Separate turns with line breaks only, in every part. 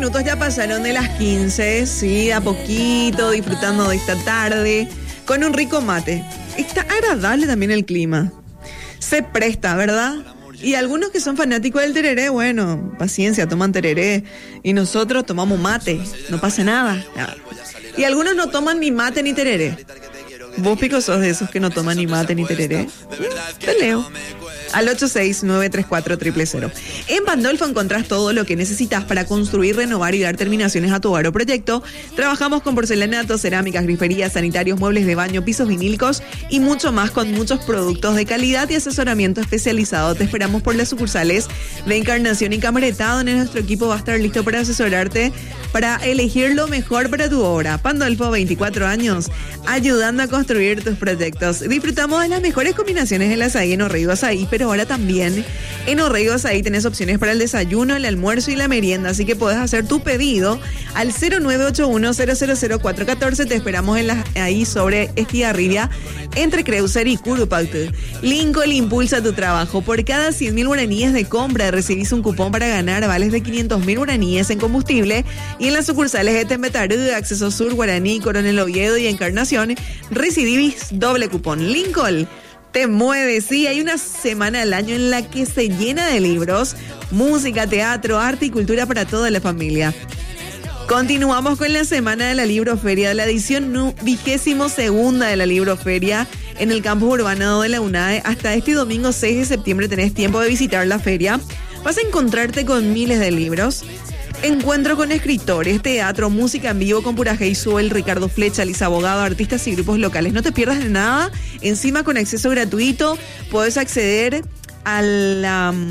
minutos ya pasaron de las 15, sí, a poquito, disfrutando de esta tarde, con un rico mate. Está agradable también el clima. Se presta, ¿verdad? Y algunos que son fanáticos del tereré, bueno, paciencia, toman tereré. Y nosotros tomamos mate, no pasa nada. Y algunos no toman ni mate ni tereré. ¿Vos, Pico, sos de esos que no toman ni mate ni tereré? Te leo. Al 8693400. En Pandolfo encontrás todo lo que necesitas para construir, renovar y dar terminaciones a tu hogar o proyecto. Trabajamos con porcelanato, cerámicas, griferías, sanitarios, muebles de baño, pisos vinílicos y mucho más, con muchos productos de calidad y asesoramiento especializado. Te esperamos por las sucursales de Encarnación y Camareta, donde nuestro equipo va a estar listo para asesorarte, para elegir lo mejor para tu obra. Pandolfo, 24 años, ayudando a construir tus proyectos. Disfrutamos de las mejores combinaciones del azaí en Orrego Azaí, pero ahora también en Orrego Azaí tenés opciones para el desayuno, el almuerzo y la merienda, así que podés hacer tu pedido al 0981-000-414. Te esperamos ahí sobre Estigarribia, entre Creuser y Curupautu. Lincoln impulsa tu trabajo. Por cada 100.000 guaraníes de compra recibís un cupón para ganar vales de 500.000 guaraníes en combustible. Y en las sucursales de Tembetarú, Acceso Sur, Guaraní, Coronel Oviedo y Encarnación recibís doble cupón. Lincoln te mueve, sí, hay una semana al año en la que se llena de libros, música, teatro, arte y cultura para toda la familia. Continuamos con la semana de la Libroferia, la edición 22ª de la Libroferia en el campus urbano de la UNAE. Hasta este domingo 6 de septiembre tenés tiempo de visitar la feria. Vas a encontrarte con miles de libros. Encuentro con escritores, teatro, música en vivo con Purajey Suel, Ricardo Flecha, Lisa Abogado, artistas y grupos locales. No te pierdas de nada. Encima, con acceso gratuito, puedes acceder al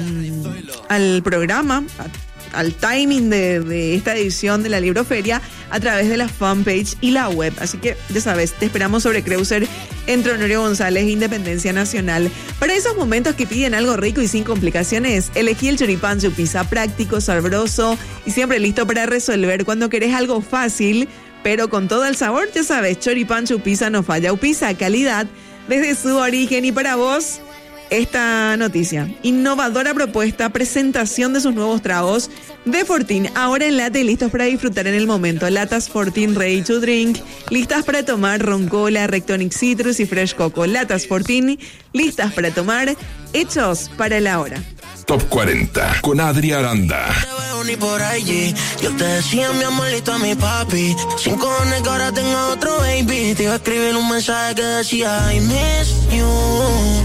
programa, al timing de esta edición de la Libroferia a través de la fanpage y la web. Así que ya sabes, te esperamos sobre Creuser, entre Honorio González e Independencia Nacional. Para esos momentos que piden algo rico y sin complicaciones, elegí el choripán Chupisa, práctico, sabroso y siempre listo para resolver. Cuando querés algo fácil, pero con todo el sabor, ya sabes, choripán Chupisa no falla. Upisa, calidad desde su origen. Y para vos, esta noticia: innovadora propuesta, presentación de sus nuevos tragos de Fortín, ahora en lata y listos para disfrutar en el momento. Latas Fortín Ready to Drink, listas para tomar, Roncola, Rectonic Citrus y Fresh Coco. Latas Fortín, listas para tomar, hechos para la hora.
Top 40 con Adri Aranda.
Ni por allí, yo te decía mi amorito a mi papi, sin cojones que ahora tengo otro baby. Te iba a escribir un mensaje que decía I miss you.